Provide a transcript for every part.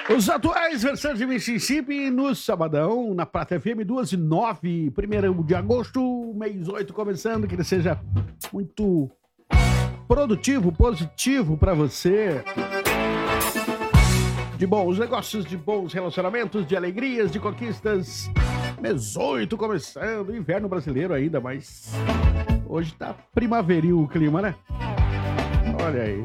Os atuais versantes de Mississippi no sabadão, na Prata FM 2:09, 1º de agosto, mês 8 começando, que ele seja muito produtivo, positivo para você. De bons negócios, de bons relacionamentos, de alegrias, de conquistas. Mês 8 começando, inverno brasileiro ainda, mas hoje tá primaveril o clima, né? Olha aí.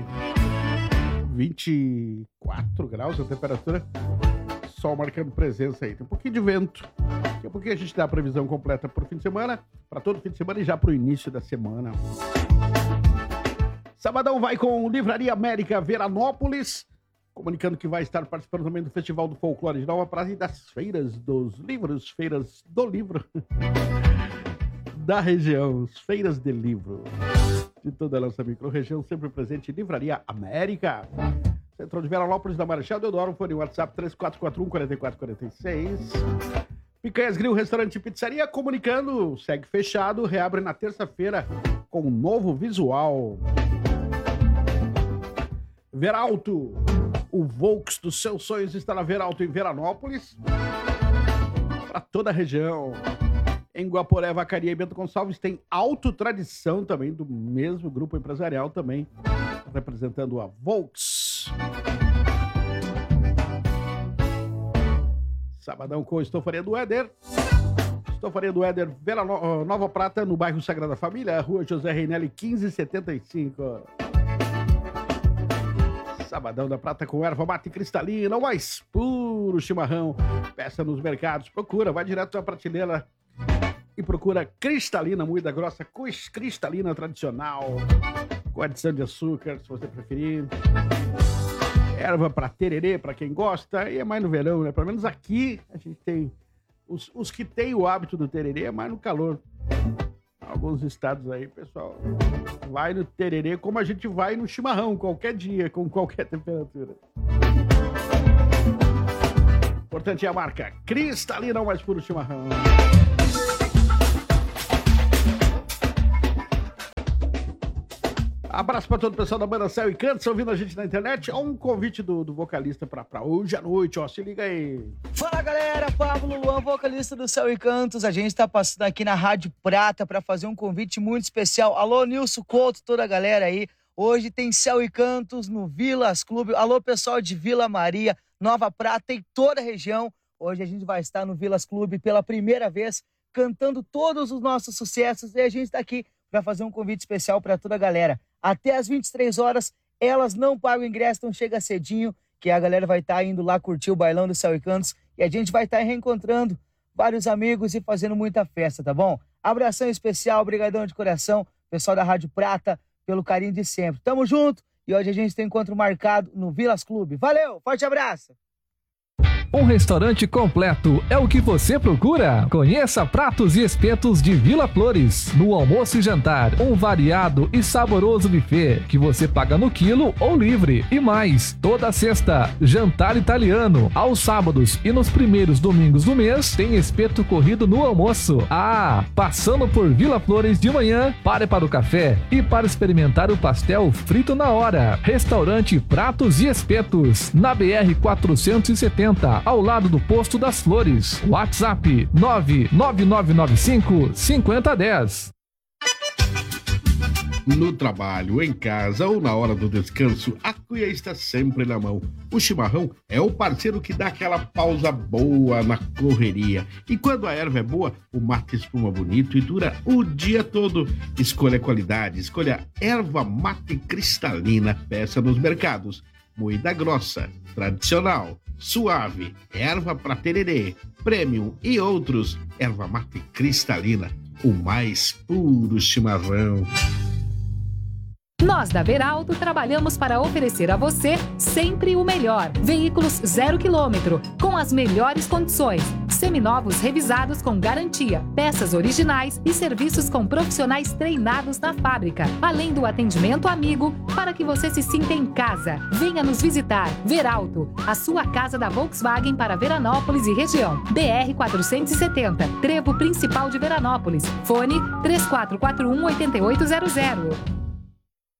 24 graus a temperatura, sol marcando presença aí. Tem um pouquinho de vento. Daqui a pouquinho a gente dá a previsão completa para o fim de semana, para todo fim de semana e já para o início da semana. Sabadão vai com Livraria América Veranópolis, comunicando que vai estar participando também do Festival do Folclore de Nova Praça e das Feiras dos Livros, Feiras do Livro da região, Feiras de Livro de toda a nossa micro-região, sempre presente em Livraria América. Centro de Veranópolis, da Marechal Deodoro, fone WhatsApp 3441-4446. Picanhas Grill, Restaurante e Pizzaria, comunicando, segue fechado, reabre na terça-feira com um novo visual. Veralto, o Volks dos seus sonhos está na Veralto em Veranópolis, para toda a região. Em Guaporé, Vacaria e Bento Gonçalves tem Autotradição também, do mesmo grupo empresarial também, representando a Volks. Sabadão com Estofaria do Éder. Estofaria do Éder, Nova Prata, no bairro Sagrada Família, Rua José Reinelli, 1575. Sabadão da Prata com erva mate cristalina, o mais puro chimarrão. Peça nos mercados, procura, vai direto à prateleira e procura cristalina, moída grossa, cristalina tradicional, com adição de açúcar, se você preferir. Erva para tererê, para quem gosta, e é mais no verão, né? Pelo menos aqui a gente tem os que têm o hábito do tererê, é mais no calor. Alguns estados aí, pessoal, vai no tererê como a gente vai no chimarrão, qualquer dia, com qualquer temperatura. Importante é a marca Cristalina, o mais puro chimarrão. Abraço para todo o pessoal da banda Céu e Cantos, ouvindo a gente na internet. Há um convite do vocalista para hoje à noite, ó, se liga aí. Fala galera, Pablo Luan, vocalista do Céu e Cantos. A gente tá passando aqui na Rádio Prata para fazer um convite muito especial. Alô, Nilson Couto, toda a galera aí. Hoje tem Céu e Cantos no Vilas Clube. Alô, pessoal de Vila Maria, Nova Prata e toda a região. Hoje a gente vai estar no Vilas Clube pela primeira vez, cantando todos os nossos sucessos. E a gente tá aqui para fazer um convite especial para toda a galera. Até às 23 horas, elas não pagam ingresso, então chega cedinho, que a galera vai estar indo lá curtir o bailão do Céu e Cantos e a gente vai estar reencontrando vários amigos e fazendo muita festa, tá bom? Abração especial, brigadão de coração, pessoal da Rádio Prata, pelo carinho de sempre. Tamo junto e hoje a gente tem encontro marcado no Vilas Clube. Valeu, forte abraço! Um restaurante completo é o que você procura? Conheça Pratos e Espetos de Vila Flores. No almoço e jantar, um variado e saboroso buffet que você paga no quilo ou livre. E mais, toda sexta, jantar italiano. Aos sábados e nos primeiros domingos do mês, tem espeto corrido no almoço. Ah, passando por Vila Flores de manhã, pare para o café e para experimentar o pastel frito na hora. Restaurante Pratos e Espetos, na BR 470. Ao lado do Posto das Flores. WhatsApp 99995-5010. No trabalho, em casa ou na hora do descanso, a cuia está sempre na mão. O chimarrão é o parceiro que dá aquela pausa boa na correria. E quando a erva é boa, o mate espuma bonito e dura o dia todo. Escolha qualidade, escolha erva mate cristalina. Peça nos mercados. Moída grossa, tradicional, suave, erva pra tererê, premium e outros. Erva mate cristalina, o mais puro chimarrão. Nós da Veralto trabalhamos para oferecer a você sempre o melhor. Veículos 0 km, com as melhores condições. Seminovos revisados com garantia, peças originais e serviços com profissionais treinados na fábrica. Além do atendimento amigo, para que você se sinta em casa. Venha nos visitar. Veralto, a sua casa da Volkswagen para Veranópolis e região. BR 470, Trevo Principal de Veranópolis. Fone 3441-8800.